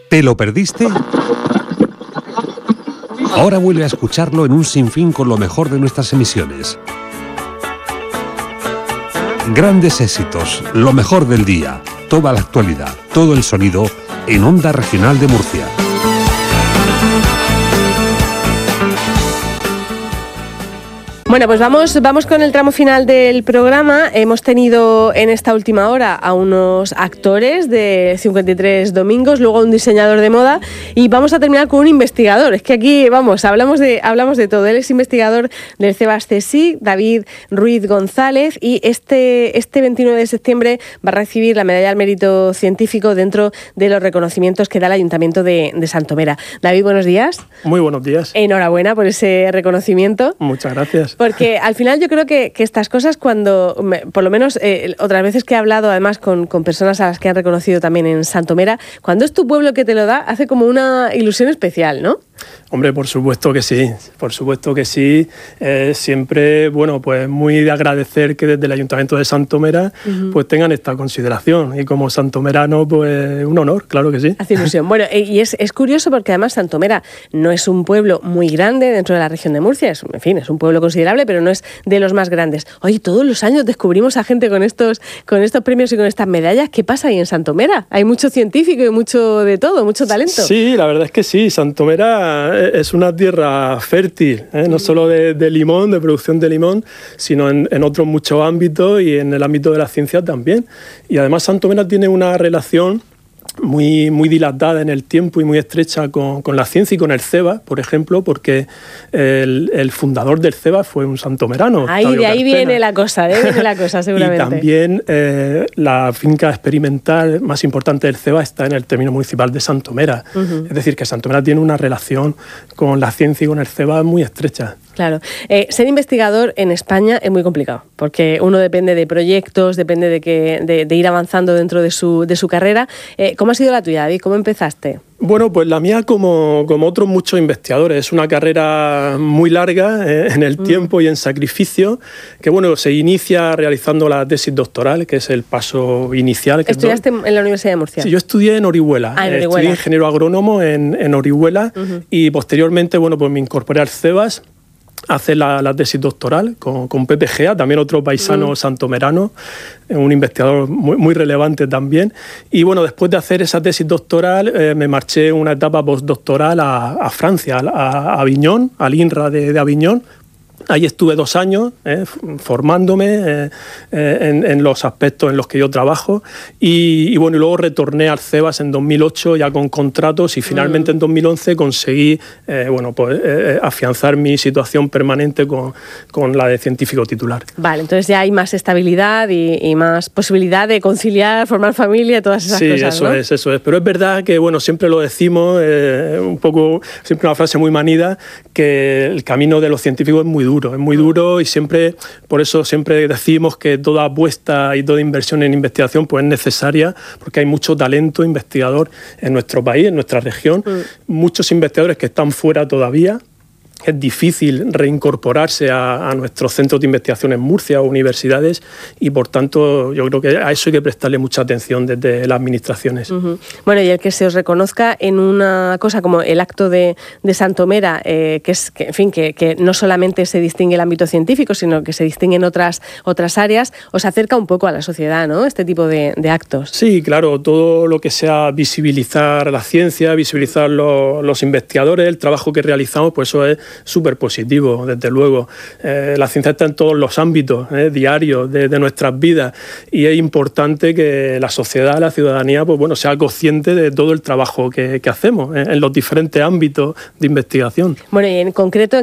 ¿Te lo perdiste? Ahora vuelve a escucharlo en un sinfín con lo mejor de nuestras emisiones. Grandes éxitos, lo mejor del día, toda la actualidad, todo el sonido en Onda Regional de Murcia. Bueno, pues vamos con el tramo final del programa. Hemos tenido en esta última hora a unos actores de 53 domingos, luego a un diseñador de moda y vamos a terminar con un investigador. Es que aquí, hablamos de todo. Él es investigador del CEBAS CSIC, David Ruiz González, y este 29 de septiembre va a recibir la Medalla al Mérito Científico dentro de los reconocimientos que da el Ayuntamiento de Santomera. David, buenos días. Muy buenos días. Enhorabuena por ese reconocimiento. Muchas gracias. Porque al final yo creo que estas cosas por lo menos otras veces que he hablado además con personas a las que han reconocido también en Santomera, cuando es tu pueblo que te lo da, hace como una ilusión especial, ¿no? Hombre, por supuesto que sí, siempre, pues muy de agradecer que desde el Ayuntamiento de Santomera pues tengan esta consideración y como santomerano, pues un honor, claro que sí. Hace ilusión. Bueno, y es curioso porque además Santomera no es un pueblo muy grande dentro de la región de Murcia, es un pueblo considerable, pero no es de los más grandes. Oye, todos los años descubrimos a gente con estos premios y con estas medallas. ¿Qué pasa ahí en Santomera? Hay mucho científico y mucho de todo, mucho talento. Sí, la verdad es que sí, Santomera es una tierra fértil, no solo de limón, de producción de limón, sino en otros muchos ámbitos y en el ámbito de la ciencia también. Y además Santomera tiene una relación muy, muy dilatada en el tiempo y muy estrecha con la ciencia y con el CEBAS, por ejemplo, porque el fundador del CEBAS fue un santomerano. De ahí viene la cosa, seguramente. Y también la finca experimental más importante del CEBAS está en el término municipal de Santomera. Es decir, que Santomera tiene una relación con la ciencia y con el CEBAS muy estrecha. Claro. Ser investigador en España es muy complicado, porque uno depende de proyectos, depende de ir avanzando dentro de su carrera. ¿Cómo ha sido la tuya, David? ¿Cómo empezaste? Bueno, pues la mía, como otros muchos investigadores, es una carrera muy larga en el tiempo y en sacrificio, que se inicia realizando la tesis doctoral, que es el paso inicial. ¿Estudiaste en la Universidad de Murcia? Sí, yo estudié en Orihuela. Estudié ingeniero agrónomo en Orihuela y posteriormente, pues me incorporé al CEBAS a hacer la tesis doctoral con Pepe Gea, también otro paisano santomerano, un investigador muy relevante también. Y después de hacer esa tesis doctoral me marché una etapa postdoctoral a Francia, a Aviñón, al INRA de Aviñón. Ahí estuve 2 años formándome en los aspectos en los que yo trabajo y luego retorné al CEBAS en 2008 ya con contratos y finalmente en 2011 conseguí afianzar mi situación permanente con la de científico titular. Vale, entonces ya hay más estabilidad y más posibilidad de conciliar, formar familia, todas esas cosas, Sí, ¿no? eso es. Pero es verdad que siempre lo decimos, siempre una frase muy manida, que el camino de los científicos es muy duro y por eso siempre decimos que toda apuesta y toda inversión en investigación pues es necesaria, porque hay mucho talento investigador en nuestro país, en nuestra región, muchos investigadores que están fuera todavía. Es difícil reincorporarse a nuestros centros de investigación en Murcia o universidades y, por tanto, yo creo que a eso hay que prestarle mucha atención desde las administraciones. Bueno, y el que se os reconozca en una cosa como el acto de Santomera, que no solamente se distingue el ámbito científico, sino que se distinguen otras áreas, os acerca un poco a la sociedad, ¿no?, este tipo de actos. Sí, claro, todo lo que sea visibilizar la ciencia, visibilizar los investigadores, el trabajo que realizamos, pues eso es súper positivo, desde luego. La ciencia está en todos los ámbitos diarios de nuestras vidas y es importante que la sociedad, la ciudadanía, sea consciente de todo el trabajo que hacemos en los diferentes ámbitos de investigación. Bueno, y en concreto,